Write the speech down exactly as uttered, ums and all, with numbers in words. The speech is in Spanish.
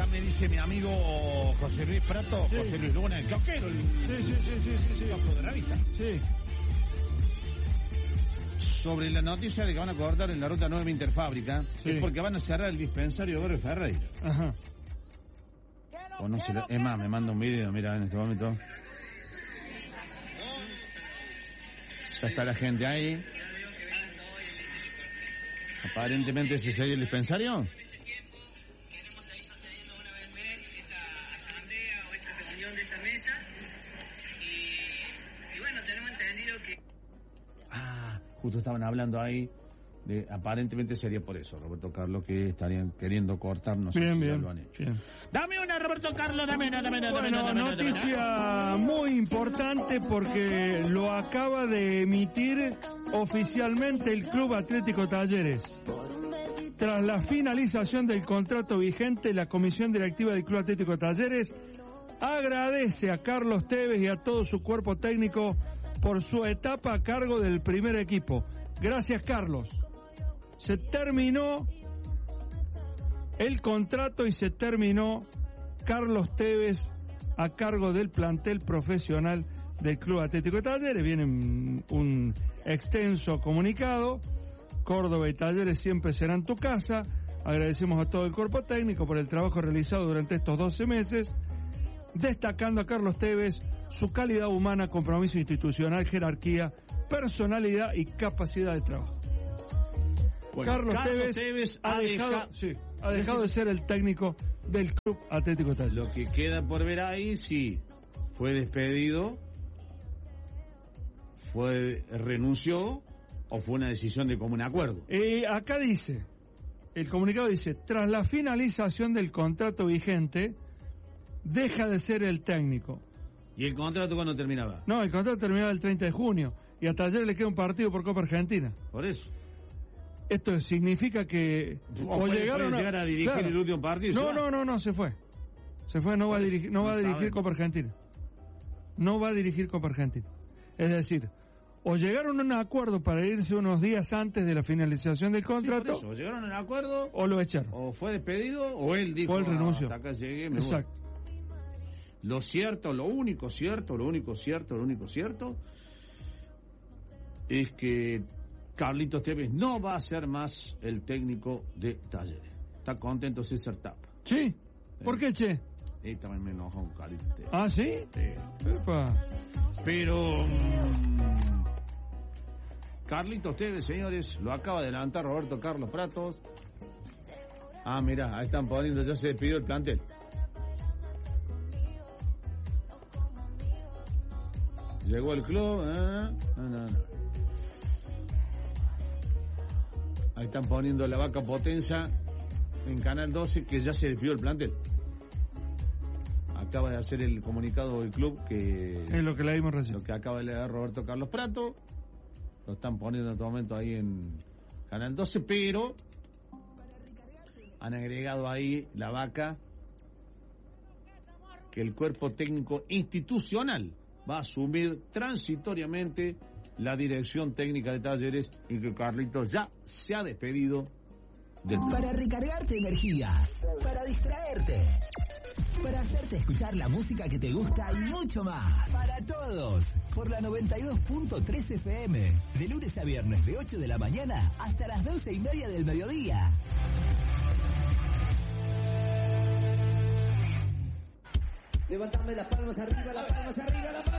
acá me dice mi amigo José Luis Prato, sí. José Luis Luna, el choquero, el sí, sí, sí, sí, sí, sí. capo de la vista. Sí. Sobre la noticia de que van a cortar en la ruta nueve Interfábrica, sí. Es porque van a cerrar el dispensario Barrio Ferreira. Ajá. O no se lo... Es más, me manda un video, mira, en este momento. Ya está la gente ahí. Aparentemente ese sería el dispensario. Queremos ahí sosteniendo una vez mes esta asamblea o esta reunión de esta mesa. Y, y bueno, tenemos entendido que... Ah, justo estaban hablando ahí. De, aparentemente sería por eso, Roberto Carlos, que estarían queriendo cortar, no sé bien, si bien, ya lo han hecho. Bien. Dame una, Roberto Carlos, dame una, dame una, dame bueno, una, dame una, noticia dame una. muy importante porque lo acaba de emitir oficialmente el Club Atlético Talleres. Tras la finalización del contrato vigente, la Comisión Directiva del Club Atlético Talleres agradece a Carlos Tevez y a todo su cuerpo técnico por su etapa a cargo del primer equipo. Gracias, Carlos. Se terminó el contrato y se terminó Carlos Tevez a cargo del plantel profesional del Club Atlético de Talleres. Viene un extenso comunicado. Córdoba y Talleres siempre serán tu casa. Agradecemos a todo el cuerpo técnico por el trabajo realizado durante estos doce meses, destacando a Carlos Tevez su calidad humana, compromiso institucional, jerarquía, personalidad y capacidad de trabajo. Bueno, Carlos, Carlos Tevez, Tevez ha ha dejado, deja... sí, ha dejado de ser el técnico del Club Atlético Talleres. Lo que queda por ver ahí, si fue despedido, fue renunció o fue una decisión de común acuerdo. Eh, acá dice, el comunicado dice, tras la finalización del contrato vigente, deja de ser el técnico. ¿Y el contrato cuándo terminaba? No, el contrato terminaba el treinta de junio y a Talleres le queda un partido por Copa Argentina. Por eso. Esto significa que o, o puede, llegaron puede llegar a dirigir claro. el último partido. No, no, no, no, se fue. Se fue, no va a dirigir, no va a dirigir Copa Argentina. No va a dirigir Copa Argentina. Es decir, o llegaron a un acuerdo para irse unos días antes de la finalización del contrato. Sí, por eso, llegaron a un acuerdo. O lo echaron. O fue despedido o él dijo, o él renunció. Ah, hasta acá llegué, me Exacto. voy. Lo cierto, lo único cierto, lo único cierto, lo único cierto es que Carlitos Tevez no va a ser más el técnico de Talleres. Está contento César Tapa. ¿Sí? ¿Por qué, che? Y también me enojó con Carlitos Tevez. ¿Ah, sí? Sí. Epa. Pero mmm, Carlitos Tevez, señores, lo acaba de adelantar Roberto Carlos Pratos. Ah, mirá, ahí están poniendo, ya se despidió el plantel. Llegó el club, ¿eh? No, no, no. Ahí están poniendo la vaca Potenza en Canal doce, que ya se despidió el plantel. Acaba de hacer el comunicado del club que... Es lo que leímos recién. Lo que acaba de leer Roberto Carlos Prato. Lo están poniendo en este momento ahí en Canal doce, pero han agregado ahí la vaca que el cuerpo técnico institucional va a asumir transitoriamente la dirección técnica de Talleres y que Carlitos ya se ha despedido del plan. Para recargarte energías, para distraerte, para hacerte escuchar la música que te gusta y mucho más. Para todos, por la noventa y dos punto tres F M, de lunes a viernes de ocho de la mañana hasta las doce y media del mediodía. Levantame las palmas arriba, las palmas arriba, las palmas.